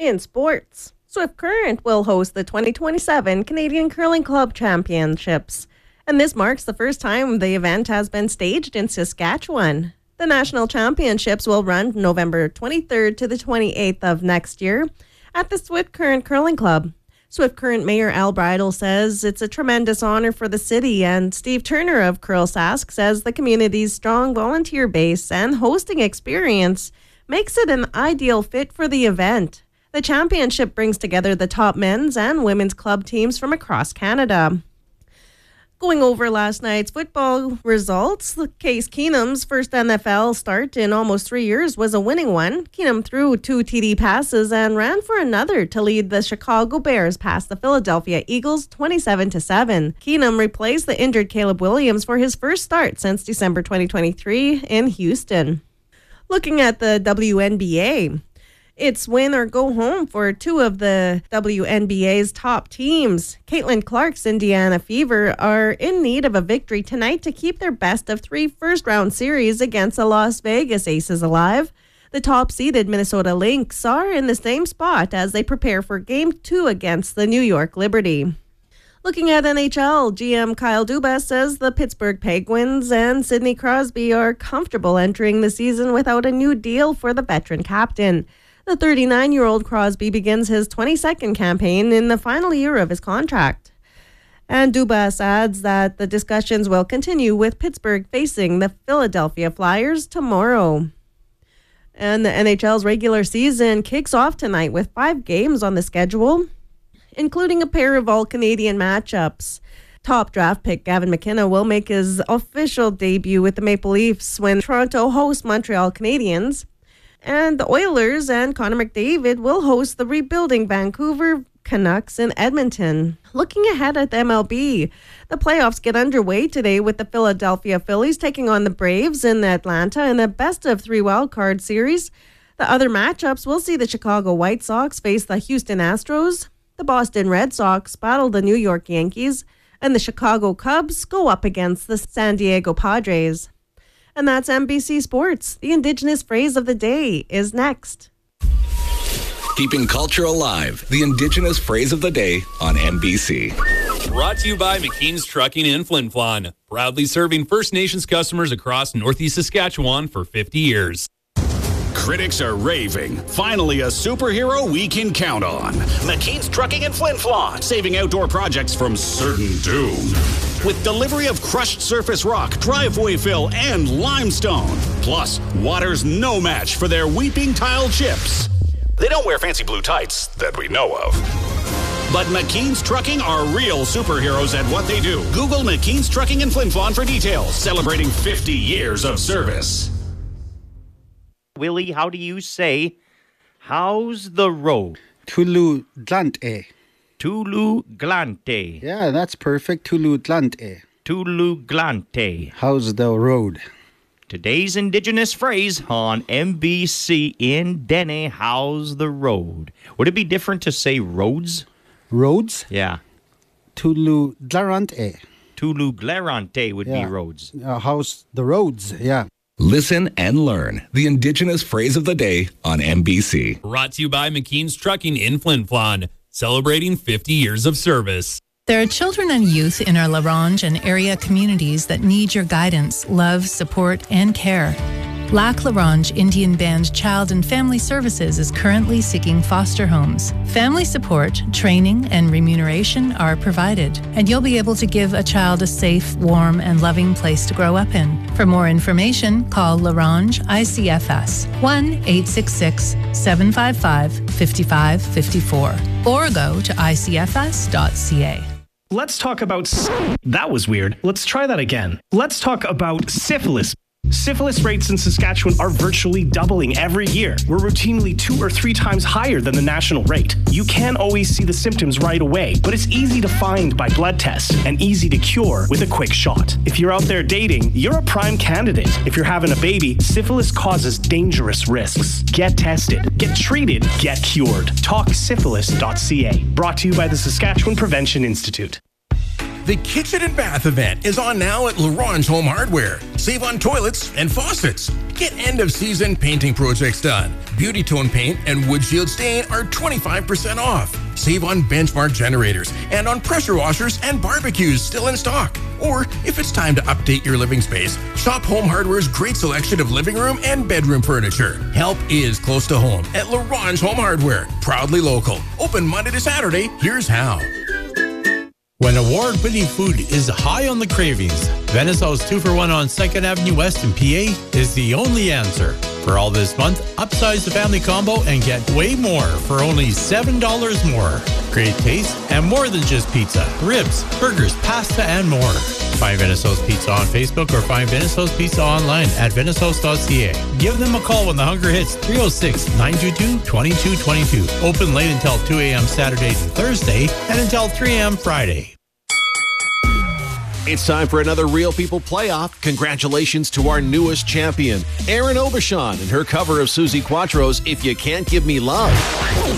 In sports, Swift Current will host the 2027 Canadian Curling Club Championships, and this marks the first time the event has been staged in Saskatchewan. The national championships will run November 23rd to the 28th of next year at the Swift Current Curling Club. Swift Current Mayor Al Bridle says it's a tremendous honor for the city, and Steve Turner of Curl Sask says the community's strong volunteer base and hosting experience makes it an ideal fit for the event. The championship brings together the top men's and women's club teams from across Canada. Going over last night's football results, Case Keenum's first NFL start in almost 3 years was a winning one. Keenum threw 2 TD passes and ran for another to lead the Chicago Bears past the Philadelphia Eagles 27-7. Keenum replaced the injured Caleb Williams for his first start since December 2023 in Houston. Looking at the WNBA, it's win or go home for 2 of the WNBA's top teams. Caitlin Clark's Indiana Fever are in need of a victory tonight to keep their best of 3 first-round series against the Las Vegas Aces alive. The top-seeded Minnesota Lynx are in the same spot as they prepare for Game 2 against the New York Liberty. Looking at NHL, GM Kyle Dubas says the Pittsburgh Penguins and Sidney Crosby are comfortable entering the season without a new deal for the veteran captain. The 39-year-old Crosby begins his 22nd campaign in the final year of his contract. And Dubas adds that the discussions will continue with Pittsburgh facing the Philadelphia Flyers tomorrow. And the NHL's regular season kicks off tonight with 5 games on the schedule, including a pair of all-Canadian matchups. Top draft pick Gavin McKenna will make his official debut with the Maple Leafs when Toronto hosts Montreal Canadiens. And the Oilers and Connor McDavid will host the rebuilding Vancouver Canucks in Edmonton. Looking ahead at the MLB, the playoffs get underway today with the Philadelphia Phillies taking on the Braves in Atlanta in a best-of-3 wildcard series. The other matchups will see the Chicago White Sox face the Houston Astros, the Boston Red Sox battle the New York Yankees, and the Chicago Cubs go up against the San Diego Padres. And that's NBC Sports. The Indigenous phrase of the day is next. Keeping culture alive. The Indigenous phrase of the day on NBC. Brought to you by McKean's Trucking in Flin Flon. Proudly serving First Nations customers across Northeast Saskatchewan for 50 years. Critics are raving. Finally, a superhero we can count on. McKean's Trucking in Flin Flon, saving outdoor projects from certain doom. With delivery of crushed surface rock, driveway fill, and limestone. Plus, water's no match for their weeping tile chips. They don't wear fancy blue tights that we know of. But McKean's Trucking are real superheroes at what they do. Google McKean's Trucking in Flin Flon for details. Celebrating 50 years of service. Willie, how do you say, how's the road? Tulu Glante. Tulu Glante. Yeah, that's perfect. Tulu Glante. Tulu Glante. How's the road? Today's Indigenous phrase on MBC in Dene, how's the road? Would it be different to say roads? Roads? Yeah. Tulu Glarante. Tulu Glarante would be roads. How's the roads? Yeah. Listen and learn the Indigenous phrase of the day on NBC. Brought to you by McKean's Trucking in Flin Flon, celebrating 50 years of service. There are children and youth in our La Ronge and area communities that need your guidance, love, support, and care. Lac La Ronge Indian Band Child and Family Services is currently seeking foster homes. Family support, training, and remuneration are provided, and you'll be able to give a child a safe, warm, and loving place to grow up in. For more information, call La Ronge ICFS 1-866-755-5554 or go to icfs.ca. Let's talk about... That was weird. Let's try that again. Let's talk about syphilis. Syphilis rates in Saskatchewan are virtually doubling every year. We're routinely 2 or 3 times higher than the national rate. You can't always see the symptoms right away, but it's easy to find by blood tests and easy to cure with a quick shot. If you're out there dating, you're a prime candidate. If you're having a baby, syphilis causes dangerous risks. Get tested, get treated, get cured. TalkSyphilis.ca. Brought to you by the Saskatchewan Prevention Institute. The kitchen and bath event is on now at LaRange Home Hardware. Save on toilets and faucets. Get end-of-season painting projects done. Beauty Tone paint and Wood Shield stain are 25% off. Save on benchmark generators and on pressure washers and barbecues still in stock. Or if it's time to update your living space, shop Home Hardware's great selection of living room and bedroom furniture. Help is close to home at LaRange Home Hardware. Proudly local. Open Monday to Saturday. Here's how. When award-winning food is high on the cravings, Veniceau's 2-for-1 on 2nd Avenue West in PA is the only answer. For all this month, upsize the family combo and get way more for only $7 more. Great taste and more than just pizza, ribs, burgers, pasta, and more. Find Veniceau's Pizza on Facebook or find Veniceau's Pizza online at veniceaus.ca. Give them a call when the hunger hits 306-922-2222. Open late until 2 a.m. Saturday to Thursday and until 3 a.m. Friday. It's time for another Real People playoff. Congratulations to our newest champion, Erin Aubuchon, and her cover of Susie Quattro's If You Can't Give Me Love.